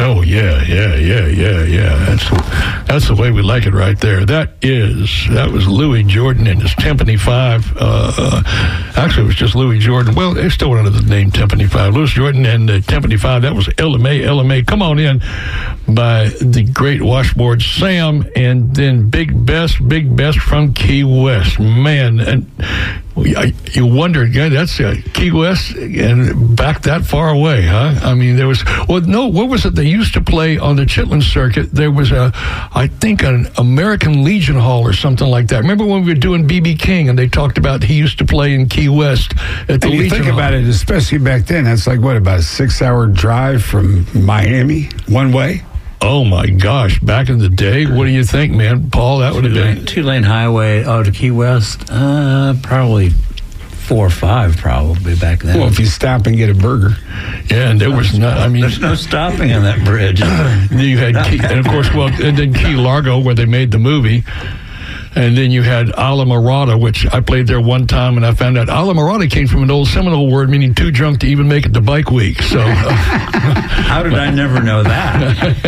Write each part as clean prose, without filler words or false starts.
Oh, yeah. That's the way we like it right there. That was Louis Jordan and his Timpani 5. Actually, it was just Louis Jordan. Well, they still went under the name Timpani 5. Louis Jordan and the Timpani 5. That was LMA. Come on in by the great washboard Sam, and then Big Best from Key West. Man, and you wonder, that's Key West and back that far away, huh? I mean, there was, what was it they used to play on the Chitlin circuit? There was I think an American Legion Hall or something like that. Remember when we were doing B.B. King and they talked about he used to play in Key West at the Legion Hall? You think about it, especially back then, that's like, about a 6-hour drive from Miami, one way? Oh, my gosh. Back in the day, what do you think, man? Paul, that would have been... Two-lane highway to Key West, probably 4 or 5 probably back then. Well, if you stop and get a burger. Yeah, and there was there's no stopping on that bridge. You had and of course, and then Key Largo, where they made the movie. And then you had Ala Morada, which I played there one time, and I found out Ala Morada came from an old Seminole word meaning too drunk to even make it to bike week. So, how did I never know that?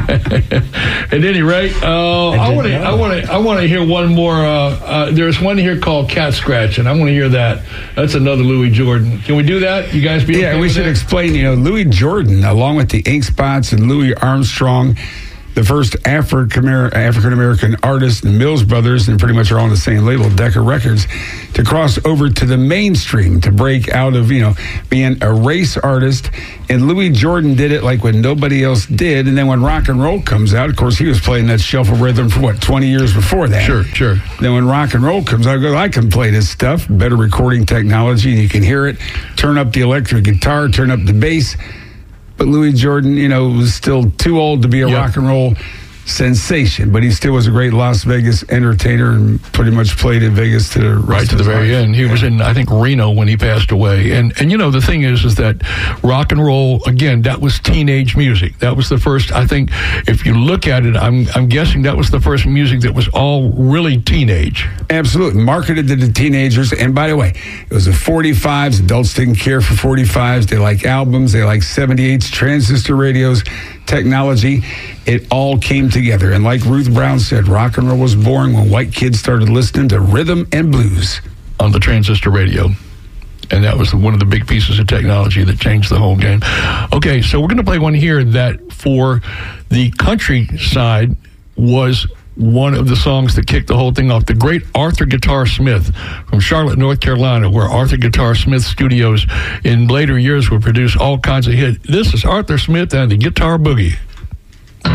At any rate, I want to hear one more. There's one here called Cat Scratch, and I want to hear that. That's another Louis Jordan. Can we do that? You guys be okay? Yeah, we should explain. Louis Jordan, along with the Ink Spots and Louis Armstrong, the first African-American artist, the Mills Brothers, and pretty much are all on the same label, Decca Records, to cross over to the mainstream, to break out of, being a race artist. And Louis Jordan did it like when nobody else did. And then when rock and roll comes out, of course, he was playing that shuffle rhythm for 20 years before that. Sure. Then when rock and roll comes out, I can play this stuff, better recording technology, and you can hear it. Turn up the electric guitar, turn up the bass. But Louis Jordan, was still too old to be a rock and roll sensation, but he still was a great Las Vegas entertainer and pretty much played in Vegas to the very end. He was in, I think, Reno when he passed away. And the thing is that rock and roll, again, that was teenage music. That was the first, I think, if you look at it, I'm guessing that was the first music that was all really teenage. Absolutely. Marketed to the teenagers. And by the way, it was the 45s. Adults didn't care for 45s. They like albums. They like 78s, transistor radios, technology. It all came together. And like Ruth Brown said, rock and roll was born when white kids started listening to rhythm and blues on the transistor radio. And that was one of the big pieces of technology that changed the whole game. Okay, so we're going to play one here that for the countryside was one of the songs that kicked the whole thing off. The great Arthur Guitar Smith from Charlotte, North Carolina, where Arthur Guitar Smith Studios in later years would produce all kinds of hits. This is Arthur Smith and the Guitar Boogie.